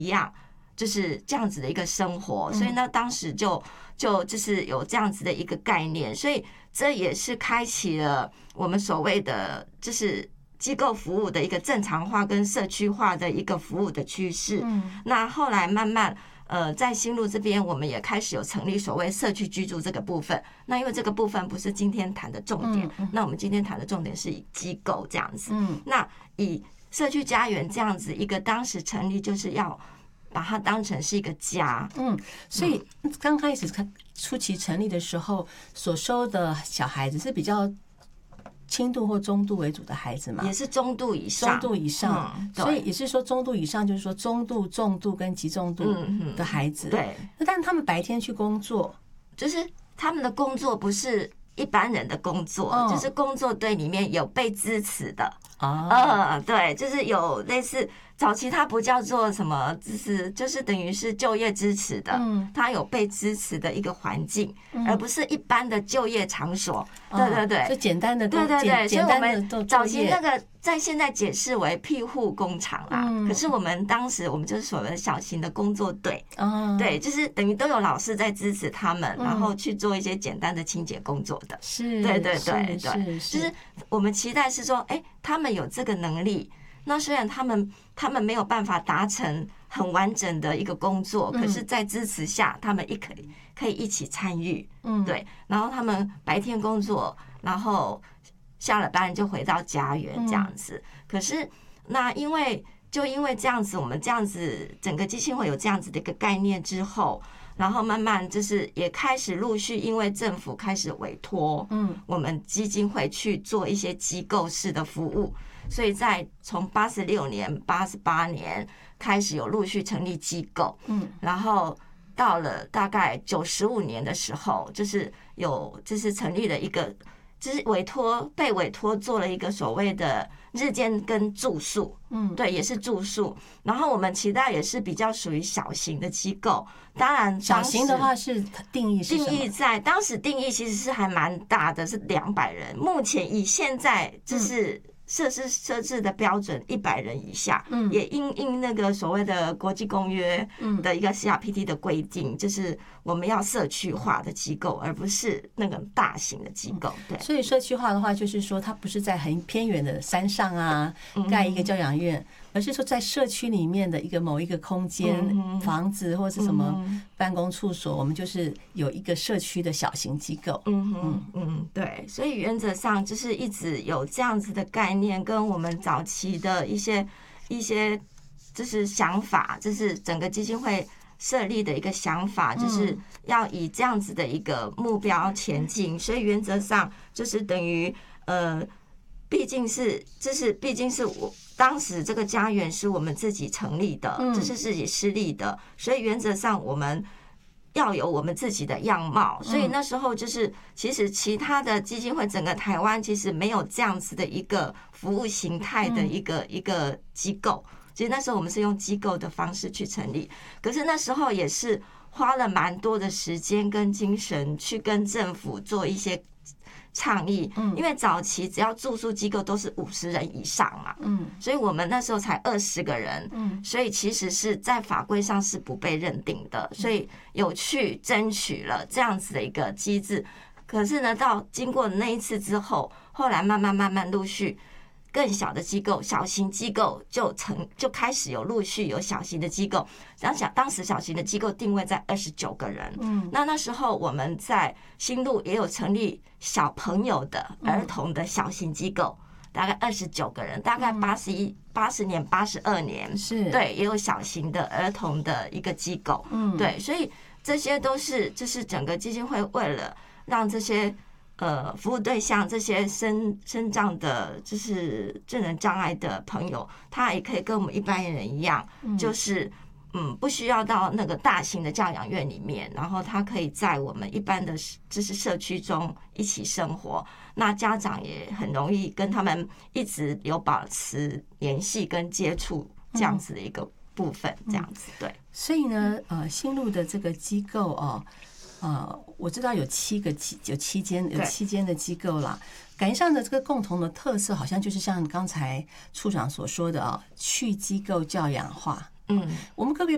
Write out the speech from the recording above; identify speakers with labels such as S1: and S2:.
S1: 一样，就是这样子的一个生活。所以呢，当时就是有这样子的一个概念，所以这也是开启了我们所谓的就是机构服务的一个正常化跟社区化的一个服务的趋势。那后来慢慢在新路这边，我们也开始有成立所谓社区居住这个部分。那因为这个部分不是今天谈的重点，那我们今天谈的重点是以机构这样子。那以社区家园这样子一个当时成立，就是要把它当成是一个家。
S2: 所以刚开始初期成立的时候，所收的小孩子是比较轻度或中度为主的孩子嘛？
S1: 也是中度以上，
S2: 中度以上，所以也是说中度以上，就是说中度、重度跟极重度的孩子。
S1: 对，
S2: 但是他们白天去工作，
S1: 就是他们的工作不是一般人的工作，就是工作队里面有被支持的。对，就是有类似早期它不叫做什么，就是等于是就业支持的，它有被支持的一个环境，而不是一般的就业场所。对，
S2: 就简单的
S1: 对，所以我们早期那
S2: 个
S1: 个在现在解释为庇护工厂啦，可是我们当时我们就是所谓的小型的工作队，对，就是等于都有老师在支持他们，然后去做一些简单的清洁工作的。
S2: 是，
S1: 对，就是我们期待是说，他们有这个能力。那虽然他们没有办法达成很完整的一个工作，可是在支持下，他们可以一起参与。对，然后他们白天工作，然后下了班就回到家园这样子。可是那因为这样子，我们这样子整个基金会有这样子的一个概念之后，然后慢慢就是也开始陆续，因为政府开始委托我们基金会去做一些机构式的服务。所以在从86年、88年开始有陆续成立机构，然后到了大概95年的时候，就是成立了一个，就是被委托做了一个所谓的日间跟住宿，对，也是住宿。然后我们期待也是比较属于小型的机构，当然
S2: 小型的话是定义
S1: 在当时定义其实是还蛮大的，是200人。目前以现在就是设置的标准100人以下，也因那个所谓的国际公约的一个 CRPD 的规定，就是我们要社区化的机构，而不是那个大型的机构。对，
S2: 所以社区化的话，就是说它不是在很偏远的山上啊盖一个教养院，而是说在社区里面的某一个空间、房子或是什么办公处所，我们就是有一个社区的小型机构。
S1: 对，所以原则上就是一直有这样子的概念，跟我们早期的一些就是想法，就是整个基金会设立的一个想法，就是要以这样子的一个目标前进。所以原则上就是等于毕竟是我当时这个家园是我们自己成立的，这是自己施力的，所以原则上我们要有我们自己的样貌。所以那时候就是其实其他的基金会整个台湾其实没有这样子的一个服务形态的一个机构。其实那时候我们是用机构的方式去成立，可是那时候也是花了蛮多的时间跟精神去跟政府做一些倡议，因为早期只要住宿机构都是50人以上嘛，所以我们那时候才20个人，所以其实是在法规上是不被认定的，所以有去争取了这样子的一个机制。可是呢，到经过那一次之后，后来慢慢陆续更小的机构、小型机构就开始有陆续有小型的机构。当时小型的机构定位在29个人。那时候我们在新路也有成立小朋友的儿童的小型机构，大概29个人，大概80年、82年
S2: 是
S1: 对，也有小型的儿童的一个机构。对，所以这些都是就是整个基金会为了让这些服务对象这些身障的，就是智能障碍的朋友，他也可以跟我们一般人一样，就是不需要到那个大型的教养院里面，然后他可以在我们一般的就是社区中一起生活。那家长也很容易跟他们一直有保持联系跟接触这样子的一个部分，这样子对。
S2: 所以呢，新路的这个机构我知道有7间的机构啦。感觉上的这个共同的特色，好像就是像刚才处长所说的去机构教养化。我们可不可以